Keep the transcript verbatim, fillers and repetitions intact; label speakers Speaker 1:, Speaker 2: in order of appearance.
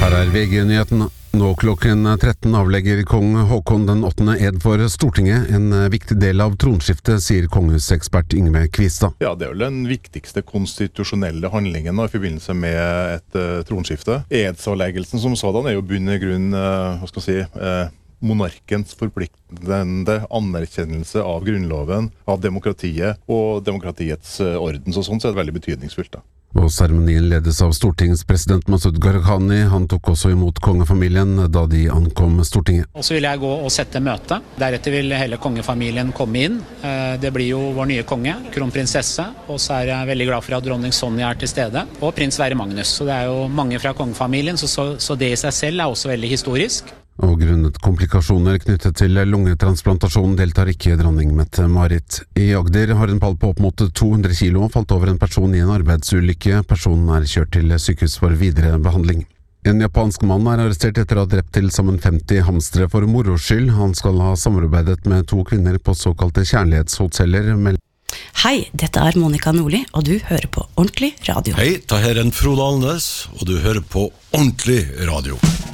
Speaker 1: Her er V G-nyheten. Nå klokken tretten avlegger kong Håkon den åttende ed for Stortinget, en viktig del av tronskiftet, sier kongehusekspert Yngve Kvistad.
Speaker 2: Ja, det er vel den viktigste konstitusjonelle handlingen da, i forbindelse med et uh, tronskifte. Edsavleggelsen som sådan er jo bunn i grunn, uh, hva skal jeg si, uh, monarkens forpliktende anerkjennelse av grunnloven, av demokratiet og demokratiets uh, orden, så sånn så er det veldig betydningsfullt da.
Speaker 1: Og seremonien ledes av stortingspresident Masud Gharahkhani. Han tok også imot kongefamilien da de ankom Stortinget.
Speaker 3: Og så vil jeg gå og sette møte. Deretter vil hele kongefamilien komme inn. Det blir jo vår nye konge, kronprinsesse, og så er jeg veldig glad for at dronning Sonja er til stede, og prins Sverre Magnus. Så det er jo mange fra kongefamilien, så, så, så det i seg selv er også veldig historisk.
Speaker 1: Og grunnet komplikasjoner knyttet til lungetransplantasjon deltar ikke dronning Mette-Marit. I Agder har en pall på opp mot to hundre kilo falt over en person i en arbeidsulykke. Personen er kjørt til sykehus for videre behandling. En japansk mann er arrestert etter å ha drept til sammen femti hamstere for moro skyld. Han skal ha samarbeidet med to kvinner på såkalte kjærlighetshoteller.
Speaker 4: Hei, dette er Monica Nordli, og du hører på Ordentlig Radio.
Speaker 5: Hei, det her er Frode Alnes, og du hører på Ordentlig Radio.